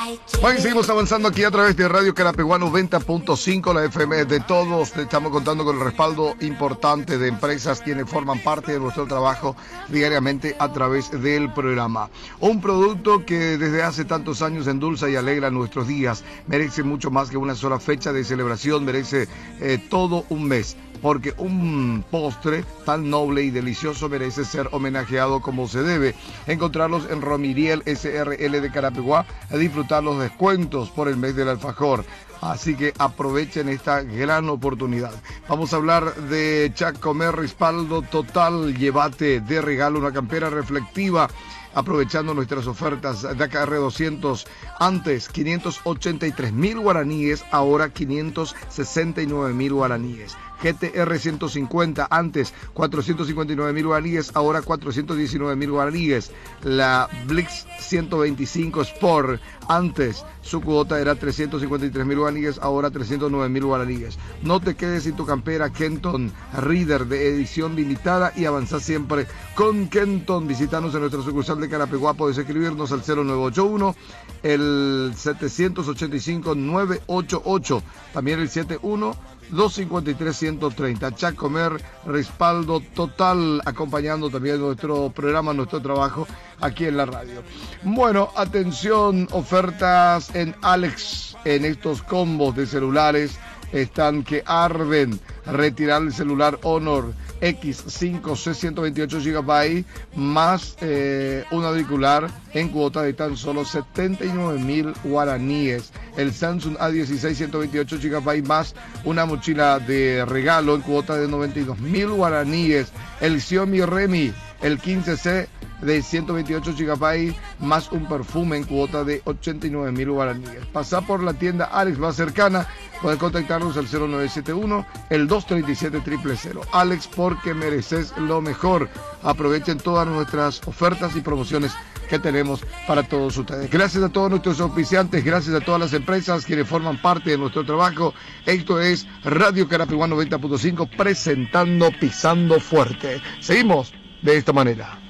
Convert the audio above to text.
Bueno, seguimos avanzando aquí a través de Radio Carapeguá 90.5, la FM de todos. Estamos contando con el respaldo importante de empresas quienes forman parte de nuestro trabajo diariamente a través del programa. Un producto que desde hace tantos años endulza y alegra nuestros días. Merece mucho más que una sola fecha de celebración, merece todo un mes. Porque un postre tan noble y delicioso merece ser homenajeado como se debe. Encontrarlos en Romiriel SRL de Carapeguá a disfrutar los descuentos por el mes del alfajor. Así que aprovechen esta gran oportunidad. Vamos a hablar de Chacomer Respaldo Total. Llévate de regalo una campera reflectiva. Aprovechando nuestras ofertas de AKR 200, antes 583.000 guaraníes, ahora 569.000 guaraníes. GTR 150, antes 459.000 guaraníes, ahora 419.000 guaraníes. La Blix 125 Sport, antes su cuota era 353.000 guaraníes, ahora 309.000 guaraníes. No te quedes sin tu campera Kenton Reader de edición limitada y avanza siempre con Kenton. Visítanos en nuestra sucursal de Carapeguá. Puedes escribirnos al 0981, el 785-988, también el 71-253-130. Chacomer Respaldo Total, acompañando también nuestro programa, nuestro trabajo aquí en la radio. Bueno, atención, ofertas en Alex, en estos combos de celulares están que arden. Retirar el celular Honor X5C 128 GB más un auricular en cuota de tan solo 79.000 guaraníes. El Samsung A16 128 GB más una mochila de regalo en cuota de 92.000 guaraníes. El Xiaomi Redmi, el 15C de 128 GB más un perfume en cuota de 89.000 guaraníes. Pasá por la tienda Alex más cercana. Pueden contactarnos al 0971, el 237-000. Alex, porque mereces lo mejor. Aprovechen todas nuestras ofertas y promociones que tenemos para todos ustedes. Gracias a todos nuestros auspiciantes, gracias a todas las empresas quienes forman parte de nuestro trabajo. Esto es Radio Carapeguá 90.5 presentando Pisando Fuerte. Seguimos de esta manera.